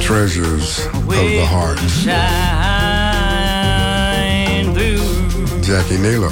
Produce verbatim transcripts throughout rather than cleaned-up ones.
Treasures of the Heart. Jackie Naylor.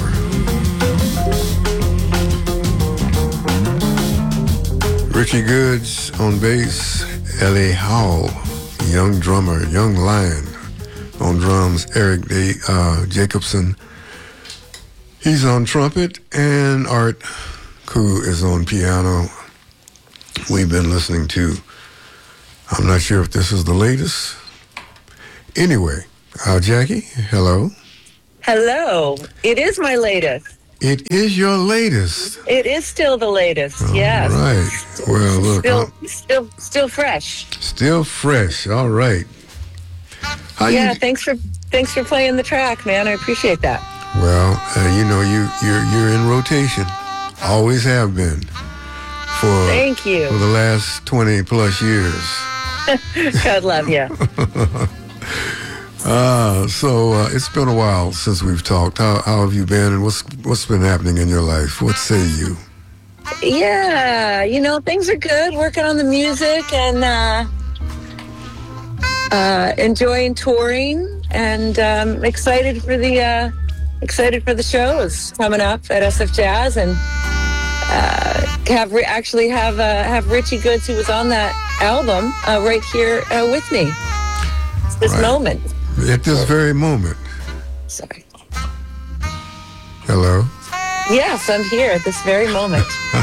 Richie Goods on bass. L A. Howell, young drummer, young lion. On drums, Eric D. Uh, Jacobson. He's on trumpet, and Art Koo is on piano. We've been listening to, I'm not sure if this is the latest. Anyway, uh, Jackie, hello. Hello. It is my latest. It is your latest. It is still the latest, All yes. right. Well, look. Still, still, still fresh. Still fresh. All right. How yeah, you... thanks for thanks for playing the track, man. I appreciate that. Well, uh, you know, you, you're you're in rotation. Always have been. For, Thank you. For the last twenty plus years. God love you. uh, so uh, it's been a while since we've talked. How, how have you been, and what's what's been happening in your life? What say you? Yeah, you know, things are good. Working on the music and uh, uh, enjoying touring, and um, excited for the uh, excited for the shows coming up at S F Jazz, and uh, have re- actually have uh, have Richie Goods, who was on that album, uh, right here uh, with me. It's this right. moment. At this very moment. Sorry. Hello. Yes, I'm here at this very moment.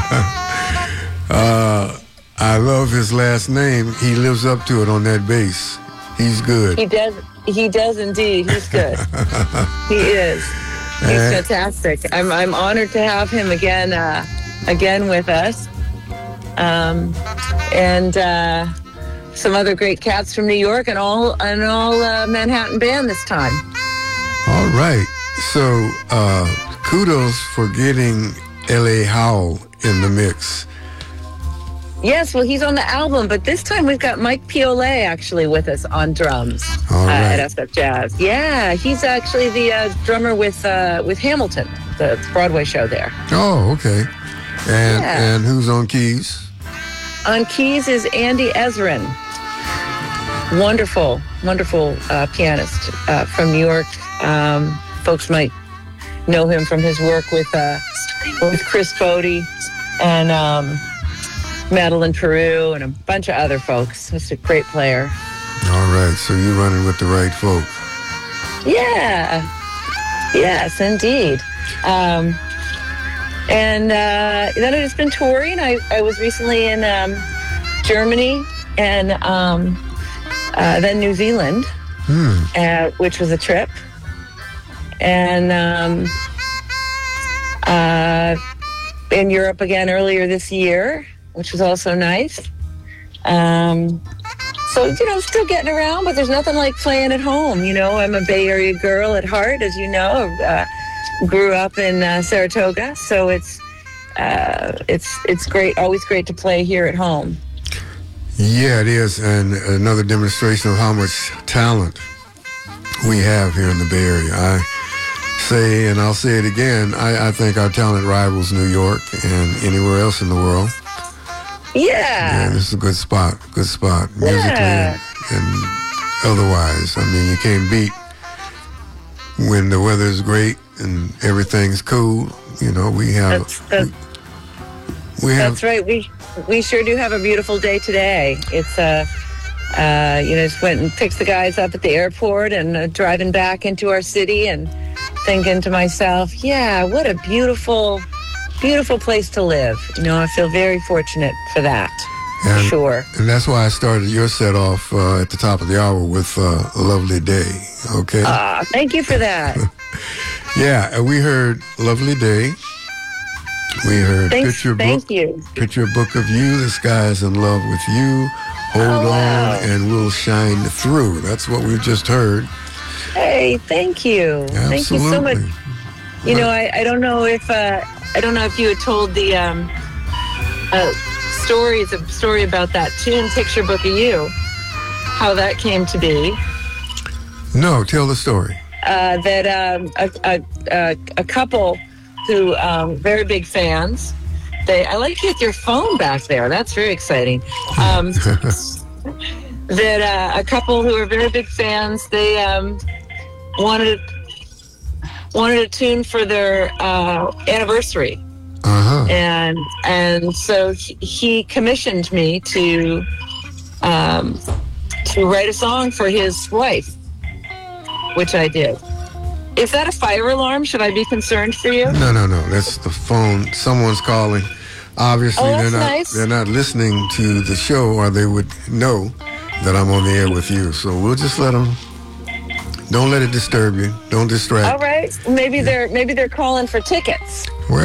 uh, I love his last name. He lives up to it on that bass. He's good. He does. He does indeed. He's good. He is. He's and, fantastic. I'm I'm honored to have him again uh, again with us. Um, and uh, some other great cats from New York, and all and all uh, Manhattan band this time. All right. So uh, kudos for getting L A. Howell in the mix. Yes, well, he's on the album, but this time we've got Mike Piolet actually with us on drums uh, right. at S F Jazz. Yeah, he's actually the uh, drummer with uh, with Hamilton, the Broadway show there. Oh, okay. And yeah. and who's on keys? On keys is Andy Ezrin. Wonderful, wonderful uh, pianist uh, from New York. Um, folks might know him from his work with uh, with Chris Bode and um, Madeline Peru and a bunch of other folks. He's a great player. All right, so you're running with the right folk. Yeah. Yes, indeed. Um, and uh, then I've just been touring. I, I was recently in um, Germany and um, uh, then New Zealand, hmm. uh, which was a trip. And um, uh, in Europe again earlier this year, which was also nice. Um, so, you know, still getting around, but there's nothing like playing at home. You know, I'm a Bay Area girl at heart, as you know. Uh, grew up in uh, Saratoga, so it's uh, it's it's great, always great to play here at home. Yeah, it is, and another demonstration of how much talent we have here in the Bay Area. I say, and I'll say it again, I, I think our talent rivals New York and anywhere else in the world. Yeah. Yeah, this is a good spot, good spot, musically yeah. and, and otherwise. I mean, you can't beat when the weather is great and everything's cool. You know, we have... That's, that's, we, we have, that's right. We we sure do have a beautiful day today. It's, uh, uh, you know, just went and picked the guys up at the airport and uh, driving back into our city and thinking to myself, yeah, what a beautiful... beautiful place to live. You know, I feel very fortunate for that, and, for sure. And that's why I started your set off uh, at the top of the hour with uh, A Lovely Day, okay? Ah, uh, thank you for that. Yeah, we heard Lovely Day. We heard Thanks, Picture thank Book. you. Picture Book of You, The Sky's in Love with You, Hold oh, wow. On and We'll Shine Through. That's what we just heard. Hey, thank you. Absolutely. Thank you so much. You know, I, I don't know if... Uh, I don't know if you had told the um, uh, stories, a story about that tune, Picture Book of You, how that came to be. No, tell the story. Uh, that um, a, a, a, a couple who, um, very big fans, they, I like you with your phone back there. That's very exciting. Um, that uh, a couple who are very big fans, they um, wanted wanted a tune for their uh, anniversary. Uh-huh. And and so he, he commissioned me to um, to write a song for his wife, which I did. Is that a fire alarm? Should I be concerned for you? No, no, no. That's the phone. Someone's calling. Obviously, Oh, they're that's not. nice. They're not listening to the show, or they would know that I'm on the air with you. So we'll just let them. Don't let it disturb you. Don't distract. All right. Maybe they're maybe they're calling for tickets.